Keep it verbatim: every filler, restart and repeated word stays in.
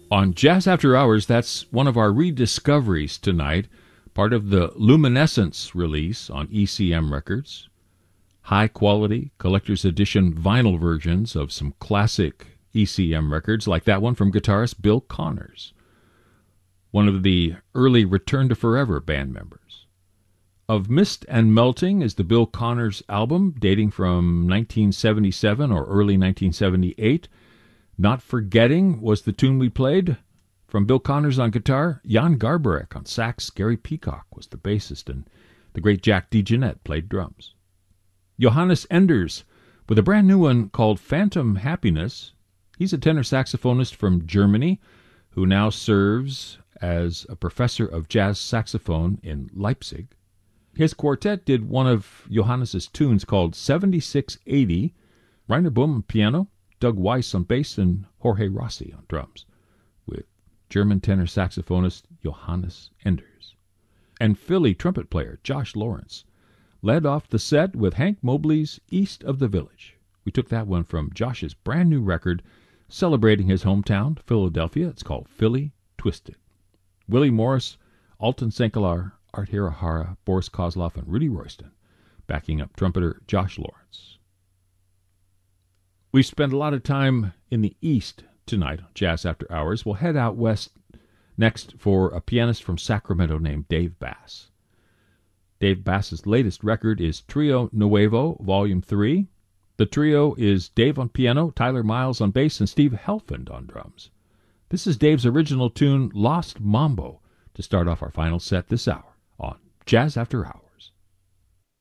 On Jazz After Hours, that's one of our rediscoveries tonight, part of the Luminescence release on E C M Records. High-quality, collector's edition vinyl versions of some classic E C M records, like that one from guitarist Bill Connors, one of the early Return to Forever band members. Of Mist and Melting is the Bill Connors album, dating from nineteen seventy-seven or early nineteen seventy-eight. Not Forgetting was the tune we played. From Bill Connors on guitar, Jan Garbarek on sax, Gary Peacock was the bassist, and the great Jack DeJohnette played drums. Johannes Enders with a brand new one called Phantom Happiness. He's a tenor saxophonist from Germany who now serves as a professor of jazz saxophone in Leipzig. His quartet did one of Johannes's tunes called seventy-six eighty. Rainer Bohm on piano, Doug Weiss on bass, and Jorge Rossi on drums, with German tenor saxophonist Johannes Enders. And Philly trumpet player Josh Lawrence led off the set with Hank Mobley's East of the Village. We took that one from Josh's brand new record celebrating his hometown, Philadelphia. It's called Philly Twisted. Willie Morris, Alton Senkelar, Art Hirahara, Boris Kozlov, and Rudy Royston backing up trumpeter Josh Lawrence. We've spent a lot of time in the East tonight on Jazz After Hours. We'll head out west next for a pianist from Sacramento named Dave Bass. Dave Bass's latest record is Trio Nuevo, Volume three. The trio is Dave on piano, Tyler Miles on bass, and Steve Helfand on drums. This is Dave's original tune, Lost Mambo, to start off our final set this hour on Jazz After Hours.